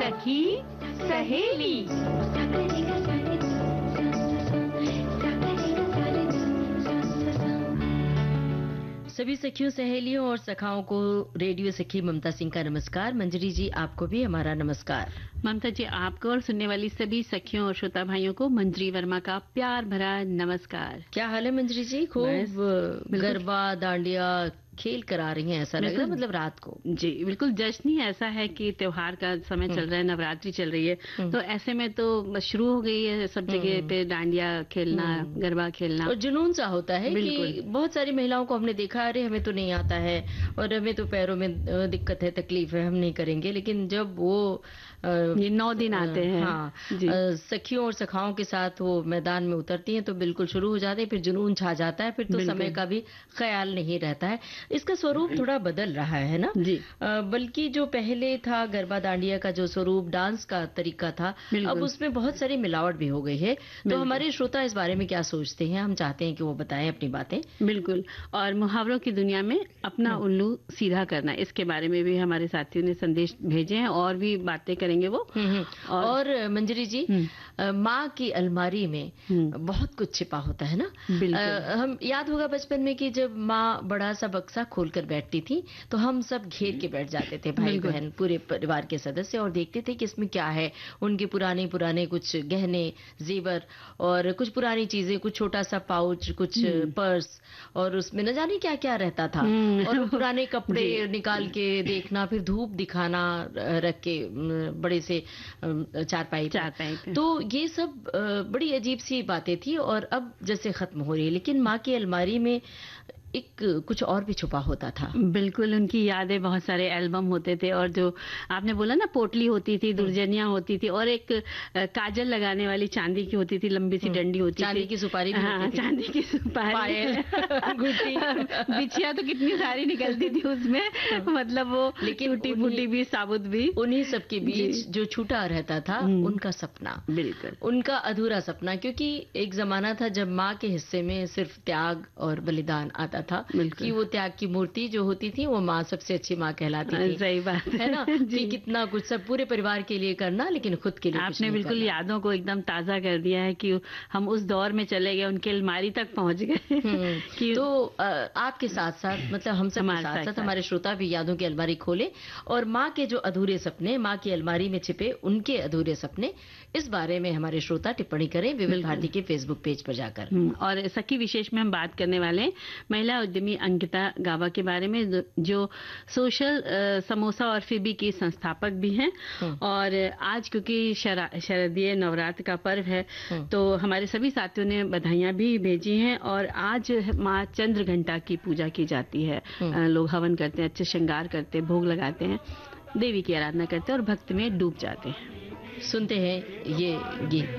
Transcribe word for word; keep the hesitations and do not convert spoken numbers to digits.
सखी सहेली। सभी सखियों, सहेलियों और सखाओं को रेडियो सखी ममता सिंह का नमस्कार। मंजरी जी, आपको भी हमारा नमस्कार। ममता जी, आपको और सुनने वाली सभी सखियों और श्रोता भाइयों को मंजरी वर्मा का प्यार भरा नमस्कार। क्या हाल है मंजरी जी? खूब गरबा डांडिया खेल करा रही हैं, ऐसा लग रहा है, मतलब रात को। जी बिल्कुल, जश्न ही ऐसा है कि त्योहार का समय चल रहा है, नवरात्रि चल रही है, तो ऐसे में तो शुरू हो गई है सब जगह पे डांडिया खेलना, गरबा खेलना, और जुनून सा होता है कि बहुत सारी महिलाओं को हमने देखा, अरे हमें तो नहीं आता है और हमें तो पैरों में दिक्कत है, तकलीफ है, हम नहीं करेंगे। लेकिन जब वो ये नौ दिन आते हैं, हाँ, सखियों और सखाओं के साथ वो मैदान में उतरती हैं तो बिल्कुल शुरू हो जाते हैं, फिर जुनून छा जाता है, फिर तो समय का भी ख्याल नहीं रहता है। इसका स्वरूप थोड़ा बदल रहा है ना जी। बल्कि जो पहले था गरबा डांडिया का जो स्वरूप, डांस का तरीका था, अब उसमें बहुत सारी मिलावट भी हो गई है। तो हमारे श्रोता इस बारे में क्या सोचते हैं, हम चाहते हैं कि वो बताएं अपनी बातें। बिल्कुल, और मुहावरों की दुनिया में अपना उल्लू सीधा करना, इसके बारे में भी हमारे साथियों ने संदेश भेजे हैं और भी बातें करेंगे वो। और, और मंजरी जी, माँ की अलमारी में बहुत कुछ छिपा होता है ना। आ, हम याद होगा बचपन में कि जब माँ बड़ा सा बक्सा खोलकर बैठती थी तो हम सब घेर के बैठ जाते थे, भाई बहन पूरे परिवार के सदस्य, और देखते थे कि इसमें क्या है। उनके पुराने पुराने कुछ गहने जेवर और कुछ पुरानी चीजें, कुछ छोटा सा पाउच, कुछ पर्स, और उसमें न जाने क्या क्या रहता था। और पुराने कपड़े निकाल के देखना, फिर धूप दिखाना रख के बड़े से चारपाई चारपाई तो ये सब बड़ी अजीब सी बातें थी और अब जैसे खत्म हो रही है। लेकिन माँ की अलमारी में एक कुछ और भी छुपा होता था। बिल्कुल, उनकी यादें, बहुत सारे एल्बम होते थे, और जो आपने बोला ना, पोटली होती थी, दुर्जनियां होती थी, और एक काजल लगाने वाली चांदी की होती थी, लंबी सी डंडी होती थी, चांदी की सुपारी भी हाँ, होती थी। चांदी की सुपारी, बिछिया तो कितनी सारी निकलती थी उसमें, मतलब वो टूटी फूटी भी, साबुत भी। उन्हीं सब के बीच जो छूटा रहता था उनका सपना, बिल्कुल उनका अधूरा सपना, क्योंकि एक जमाना था जब माँ के हिस्से में सिर्फ त्याग और बलिदान आता था, कि वो त्याग की मूर्ति जो होती थी वो माँ सबसे अच्छी माँ कहलाती थी। सही बात है ना, कि कितना कुछ सब पूरे परिवार के लिए करना, लेकिन खुद के लिए आपने बिल्कुल यादों को एकदम ताजा कर दिया है कि हम उस दौर में चले गए, उनके अलमारी तक पहुंच गए। कि तो आपके साथ साथ, मतलब हम सब के साथ साथ हमारे श्रोता भी यादों की अलमारी खोले और माँ के जो अधूरे सपने, माँ की अलमारी में छिपे उनके अधूरे सपने, इस बारे में हमारे श्रोता टिप्पणी करें विविध भारती के फेसबुक पेज पर जाकर। और सखी विशेष में हम बात करने वाले हैं महिला उद्यमी अंकिता गावा के बारे में, जो सोशल समोसा और फिबी की संस्थापक भी हैं। और आज क्योंकि शरदीय नवरात्र का पर्व है तो हमारे सभी साथियों ने बधाइयां भी भेजी हैं। और आज माँ चंद्र घंटा की पूजा की जाती है, लोग हवन करते हैं, अच्छे श्रृंगार करते हैं, भोग लगाते हैं, देवी की आराधना करते हैं और भक्ति में डूब जाते हैं। सुनते हैं ये गीत।